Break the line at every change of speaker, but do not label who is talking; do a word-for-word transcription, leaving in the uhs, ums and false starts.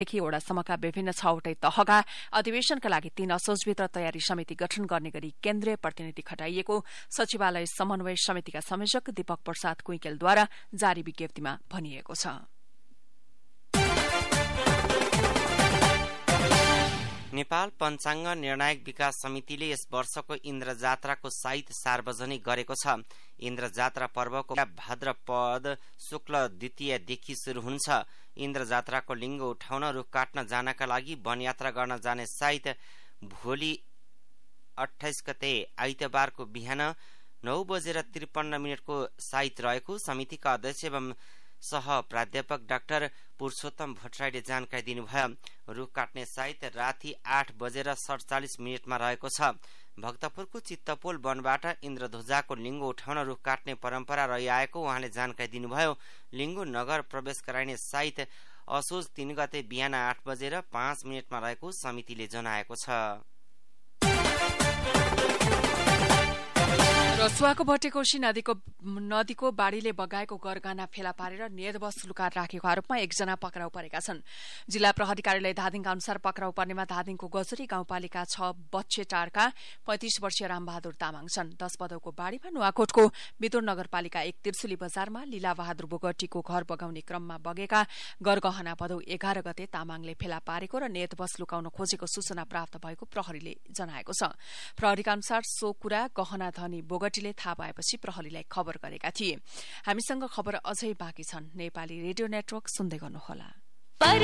देखि वडासम्मका विभिन्न छवटै तहका अधिवेशनका लागि तीन असोजभित्र तयारी समिति गठन गर्ने गरी केन्द्रीय प्रतिनिधि खटाइएको सचिवालय समन्वय समितिका संयोजक दीपक प्रसाद कुइकेलद्वारा जारी विज्ञप्तिमा भनिएको छ।
नेपाल पञ्चाङ्ग निर्णायक विकास समितिले यस वर्षको इन्द्र जात्राको साइत सार्वजनिक गरेको छ। इन्द्र जात्रा पर्वको भाद्रपद शुक्ल द्वितीयदेखि शुरू हुन्छ। इन्द्र जात्राको लिङ्ग उठाउन रुख काट्न जानका लागि वनयात्रा गर्न जाने साइत भोलि अठाइस गते आइतबारको बिहान नौ बजेर त्रिपन्न मिनटको साइत रहेको समितिका अध्यक्ष एवं सह प्राध्यापक डाक्टर पुरुषोत्तम भट्टराईले जानकारी दिनुभयो। रुख काट्ने साइत राति आठ बजेर सडचालिस मिनटमा रहेको छ। भक्तपुरको चित्तपोल वनबाट इन्द्रध्वजाको लिङ्गो उठाउन रुख काट्ने परम्परा रहिआएको उहाँले जानकारी दिनुभयो। लिङ्गो नगर प्रवेश गराइने साइत असोज तीन गते बिहान आठ बजेर पाँच मिनटमा रहेको समितिले जनाएको छ।
रसुवाको भटेकोशी नदीको नदीको बाढ़ीले बगाएको गरगाना फेला पारेर नेदबस लुकाएर राखेको आरोपमा एकजना पक्राउ परेका छन्। जिल्ला प्रहरी कार्यालय धादिङका अनुसार पक्राउ पर्नेमा धादिङको गजुरी गाउँपालिका छ बच्छेटारका पैंतिस वर्षीय रामबहादुर तामाङ छन्। दस पदौको बाढ़ीमा नुवाकोटको बितुर नगरपालिका एक त्रिशुली बजारमा लीला बहादुर बोगटीको घर बगाउने क्रममा बगेका गरगहना पदौ एघार गते तामाङले फेला पारेको र नेदबस लुकाउन खोजेको सूचना प्राप्त भएको प्रहरीले जनाएको छ। प्रहरीका अनुसार सो कुरा गहना धनी बोगटीले थाहा पाएपछि प्रहरीलाई खबर गरेका थिए। हामीसँग खबर अझै बाँकी छन्। नेपाली रेडियो नेटवर्क सुन्दै गर्नुहोला।